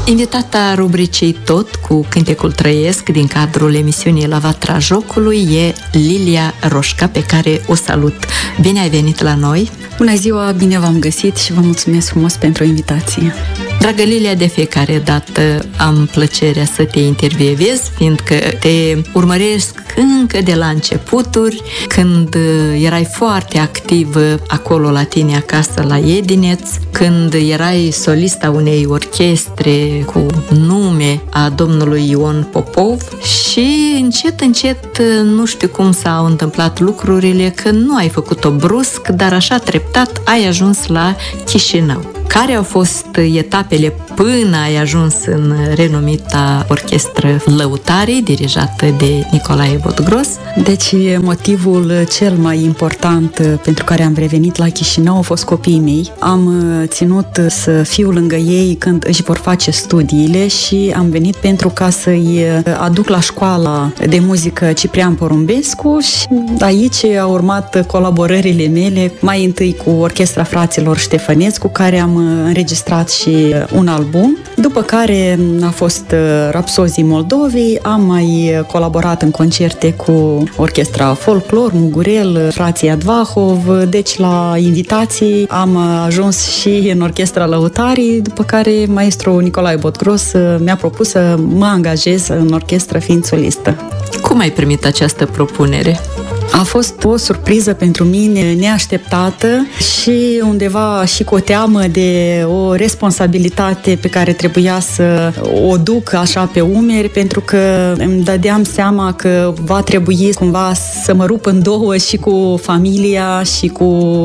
Invitata rubricii Tot cu Cântecul Trăiesc din cadrul emisiunii La Vatra Jocului e Lilia Roșca, pe care o salut. Bine ai venit la noi! Bună ziua, bine v-am găsit și vă mulțumesc frumos pentru invitație! Dragă Lilia, de fiecare dată am plăcerea să te intervievez, fiindcă te urmăresc încă de la începuturi, când erai foarte activă acolo la tine acasă la Edineț, când erai solista unei orchestre cu nume a domnului Ion Popov și încet, nu știu cum s-au întâmplat lucrurile, că nu ai făcut-o brusc, dar așa treptat ai ajuns la Chișinău. Care au fost etapele până ai ajuns în renumita orchestră Lăutarii, dirijată de Nicolae Botgros? Deci, motivul cel mai important pentru care am revenit la Chișinău au fost copiii mei. Am ținut să fiu lângă ei când își vor face studiile și am venit pentru ca să-i aduc la școala de muzică Ciprian Porumbescu și aici au urmat colaborările mele, mai întâi cu Orchestra Fraților Ștefănescu, cu care am înregistrat și un album, după care a fost Rapsozii Moldovei, am mai colaborat în concerte cu Orchestra Folclor, Mugurel, Frații Advahov, deci la invitații am ajuns și în Orchestra Lăutarii, după care maestru Nicolae Botgros mi-a propus să mă angajez în orchestră fiind solistă. Cum ai primit această propunere? A fost o surpriză pentru mine neașteptată și undeva și cu o teamă de o responsabilitate pe care trebuia să o duc așa pe umeri, pentru că îmi dădeam seama că va trebui cumva să mă rup în două și cu familia și cu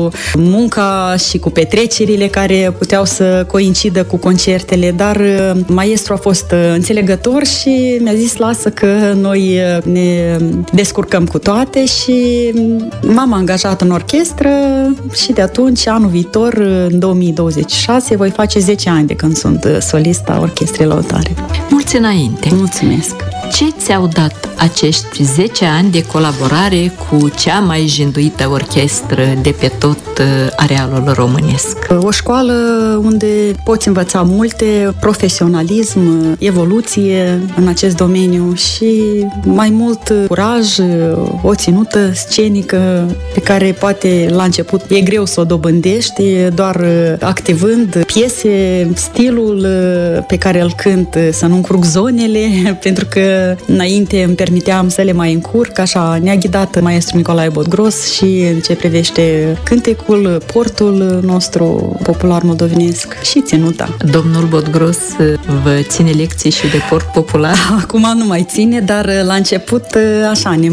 munca și cu petrecerile care puteau să coincidă cu concertele, dar maestru a fost înțelegător și mi-a zis lasă că noi ne descurcăm cu toate și m-am angajat în orchestră și de atunci, anul viitor, în 2026, voi face 10 ani de când sunt solista Orchestrei Lăutare. Mulți înainte! Mulțumesc! Ce ți-au dat acești 10 ani de colaborare cu cea mai jinduită orchestră de pe tot arealul românesc? O școală unde poți învăța multe, profesionalism, evoluție în acest domeniu și mai mult curaj, o ținută scenică pe care poate la început e greu să o dobândești, doar activând piese, stilul pe care îl cânt, să nu încurc zonele, pentru că înainte îmi permiteam să le mai încurc, așa ne-a ghidat maestru Nicolae Botgros și în ce privește cântecul, portul nostru popular moldovenesc și ținuta. Domnul Botgros vă ține lecții și de port popular? Acum nu mai ține, dar la început așa ne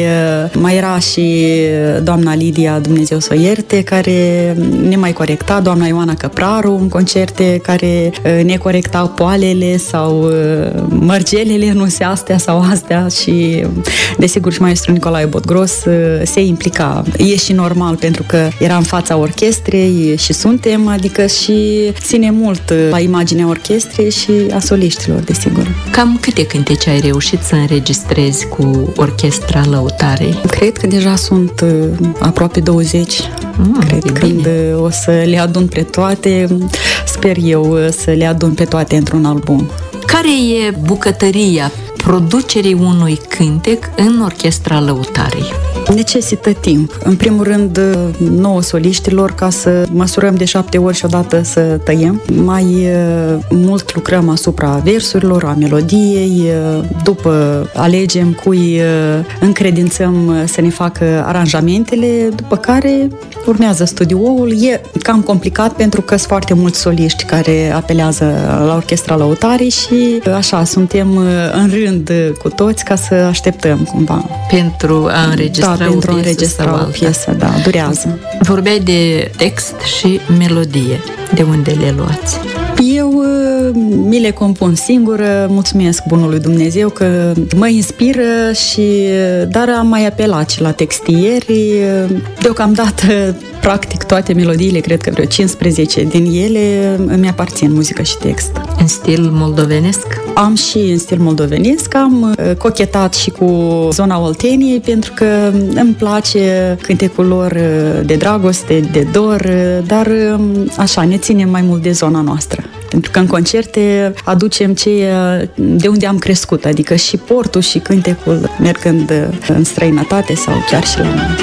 mai era și doamna Lidia, Dumnezeu să o ierte, care ne mai corecta, doamna Ioana Căpraru în concerte, care ne corecta poalele sau mărgelele, nu se astea sau astea și desigur și maestru Nicolae Botgros se implica. E și normal pentru că era în fața orchestrei și suntem, adică și ține mult la imaginea orchestrei și a soliștilor, desigur. Cam câte cântece ai reușit să înregistrezi cu Orchestra Lăutarei? Cred că deja sunt aproape 20. Cred că când o să le adun pe toate, sper eu să le adun pe toate într-un album. Care e bucătăria producerii unui cântec în Orchestra Lăutarei? Necesită timp. În primul rând, nouă soliștilor, ca să măsurăm de 7 ori și odată să tăiem. Mai mult lucrăm asupra versurilor, a melodiei, după alegem cui încredințăm să ne facă aranjamentele, după care urmează studioul. E cam complicat pentru că sunt foarte mulți soliști care apelează la Orchestra Lăutarii și așa, suntem în rând cu toți ca să așteptăm cumva. Pentru a înregistra pentru a înregistra o piesă, da, durează. Vorbeai de text și melodie. De unde le luați? Eu mi le compun singură, mulțumesc bunului Dumnezeu că mă inspiră dar am mai apelat și la textieri. Deocamdată, practic, toate melodiile, cred că vreo 15 din ele îmi aparțin, muzică și text. În stil moldovenesc? Am și în stil moldovenesc, am cochetat și cu zona Olteniei, pentru că îmi place cântecul lor de dragoste, de dor, dar așa, ne ținem mai mult de zona noastră. pentru că în concerte aducem de unde am crescut, adică și portul și cântecul mergând în străinătate sau chiar și la noi.